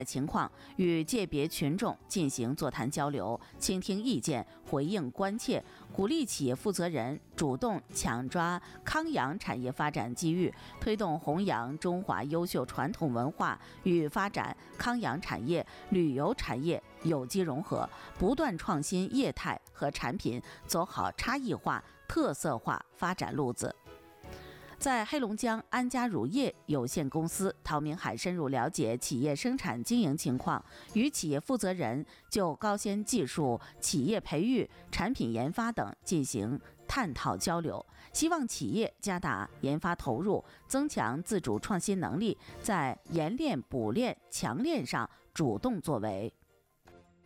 情况，与界别群众进行座谈交流，倾听意见，回应关切，鼓励企业负责人主动抢抓康养产业发展机遇，推动弘扬中华优秀传统文化与发展康养产业、旅游产业有机融合，不断创新业态和产品，走好差异化、特色化发展路子。在黑龙江安佳乳业有限公司，陶明海深入了解企业生产经营情况，与企业负责人就高新技术、企业培育、产品研发等进行探讨交流，希望企业加大研发投入，增强自主创新能力，在研练、补练、强练上主动作为。